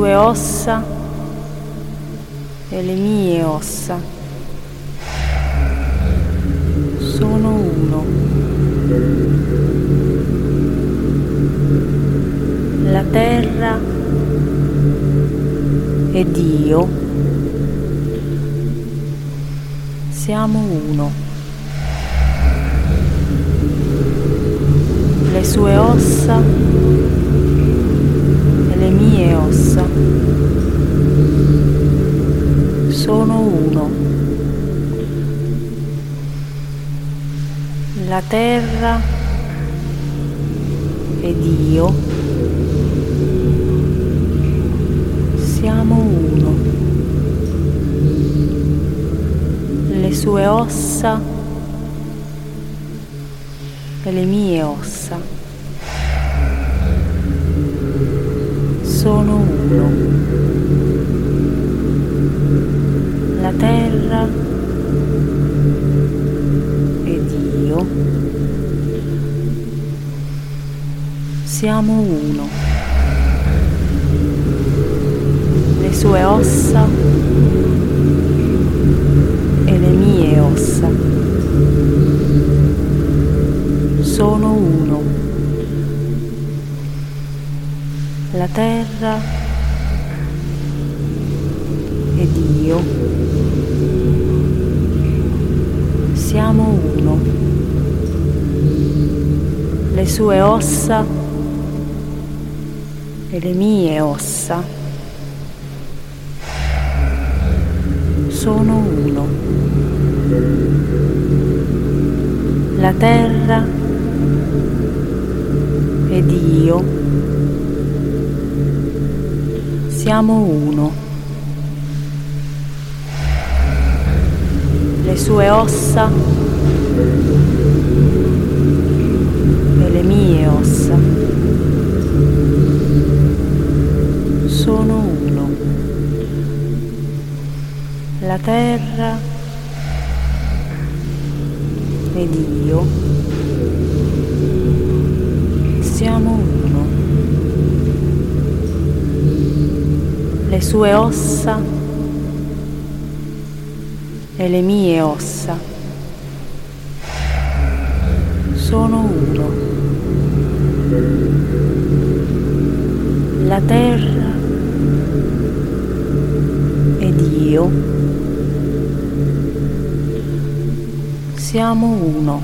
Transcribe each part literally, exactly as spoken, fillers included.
sue ossa e le mie ossa sono uno. La terra ed io siamo uno. Le sue ossa e le mie ossa sono uno. La terra ed io siamo uno. Le sue ossa e le mie ossa sono uno. La terra ed io siamo uno. Le sue ossa e le mie ossa sono uno. La terra ed io siamo uno. Le sue ossa e le mie ossa sono uno. La terra ed io siamo uno. Le sue ossa e le mie ossa sono uno. La terra ed io siamo uno. Le sue ossa e le mie ossa sono uno. La terra ed io siamo uno.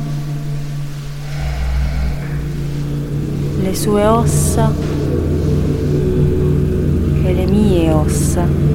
Le sue ossa e le mie ossa